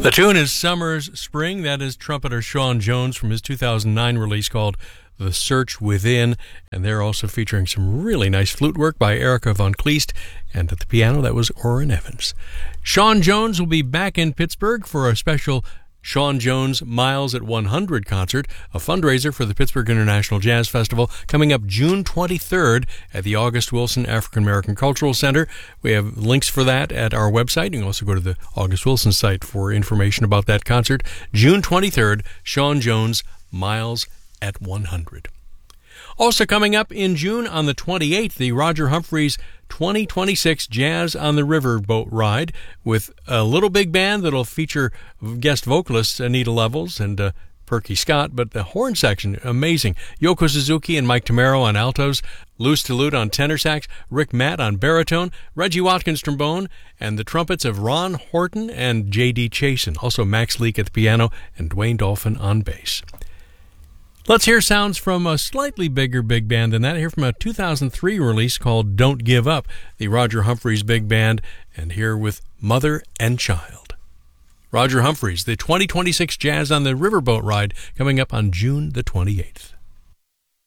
The tune is Summer's Spring. That is trumpeter Sean Jones from his 2009 release called The Search Within. And they're also featuring some really nice flute work by Erica Von Kleist. And at the piano, that was Orrin Evans. Sean Jones will be back in Pittsburgh for a special Sean Jones Miles at 100 concert, a fundraiser for the Pittsburgh International Jazz Festival, coming up June 23rd at the August Wilson African American Cultural Center. We have links for that at our website. You can also go to the August Wilson site for information about that concert. June 23rd, Sean Jones Miles at 100. Also coming up in June on the 28th, the Roger Humphreys 2026 Jazz on the River boat ride with a little big band that'll feature guest vocalists Anita Levels and Perky Scott, but the horn section, amazing. Yoko Suzuki and Mike Tamaro on altos, Lou Stillute on tenor sax, Rick Matt on baritone, Reggie Watkins trombone, and the trumpets of Ron Horton and J.D. Chasin. Also Max Leake at the piano and Dwayne Dolphin on bass. Let's hear sounds from a slightly bigger big band than that. Here from a 2003 release called Don't Give Up, the Roger Humphreys Big Band, and here with Mother and Child. Roger Humphreys, the 2026 Jazz on the Riverboat Ride, coming up on June the 28th.